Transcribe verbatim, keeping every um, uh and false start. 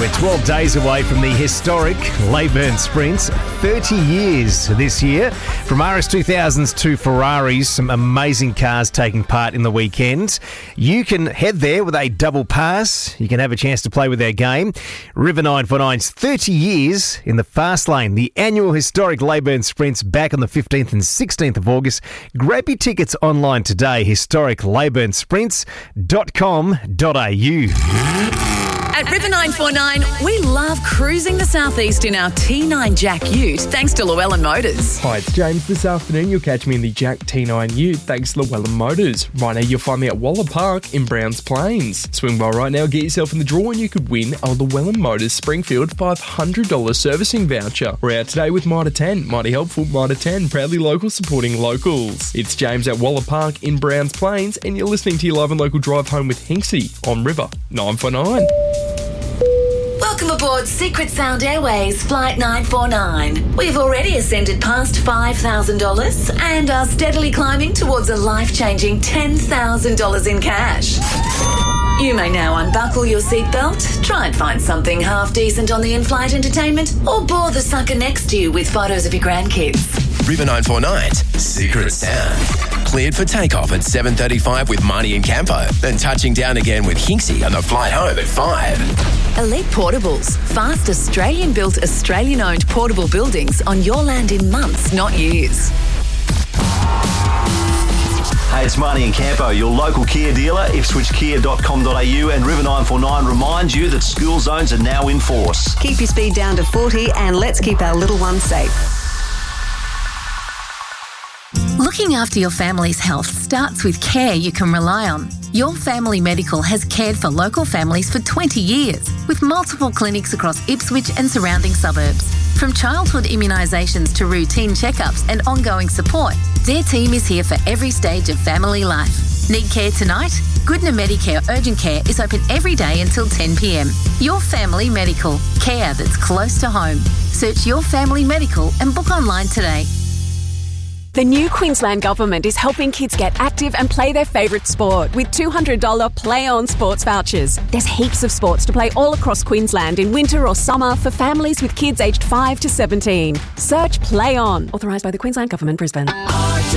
We're twelve days away from the historic Leyburn Sprints. thirty years this year. From R S two thousands to Ferraris, some amazing cars taking part in the weekend. You can head there with a double pass. You can have a chance to play with their game. River nine forty-nine's thirty years in the fast lane. The annual historic Leyburn Sprints back on the fifteenth and sixteenth of August. Grab your tickets online today. historic leyburn sprints dot com dot a u. At River nine forty-nine, we love cruising the southeast in our T nine Jack Ute, thanks to Llewellyn Motors. Hi, it's James. This afternoon, you'll catch me in the Jack T nine Ute, thanks to Llewellyn Motors. Right now, you'll find me at Waller Park in Browns Plains. Swing by right now, get yourself in the draw, and you could win a Llewellyn Motors Springfield five hundred dollars servicing voucher. We're out today with Mitre ten. Mighty helpful, Mitre ten, proudly local, supporting locals. It's James at Waller Park in Browns Plains, and you're listening to your live and local drive home with Hinksy on River nine forty-nine. Welcome aboard Secret Sound Airways Flight nine forty-nine. We've already ascended past five thousand dollars and are steadily climbing towards a life-changing ten thousand dollars in cash. You may now unbuckle your seatbelt, try and find something half-decent on the in-flight entertainment, or bore the sucker next to you with photos of your grandkids. River nine forty-nine's Secret Sound. Cleared for takeoff at seven thirty-five with Marnie and Campo, then touching down again with Hinksy on the flight home at five. Elite Portables. Fast Australian-built, Australian-owned portable buildings on your land in months, not years. Hey, it's Marnie and Campo, your local Kia dealer, ipswich kia dot com dot a u, and River nine forty-nine reminds you that school zones are now in force. Keep your speed down to forty and let's keep our little ones safe. Looking after your family's health starts with care you can rely on. Your Family Medical has cared for local families for twenty years, with multiple clinics across Ipswich and surrounding suburbs. From childhood immunisations to routine checkups and ongoing support, their team is here for every stage of family life. Need care tonight? Goodna Medicare Urgent Care is open every day until ten p m. Your Family Medical. Care that's close to home. Search Your Family Medical and book online today. The new Queensland Government is helping kids get active and play their favourite sport with two hundred dollars Play On sports vouchers. There's heaps of sports to play all across Queensland in winter or summer for families with kids aged five to seventeen. Search Play On. Authorised by the Queensland Government, Brisbane.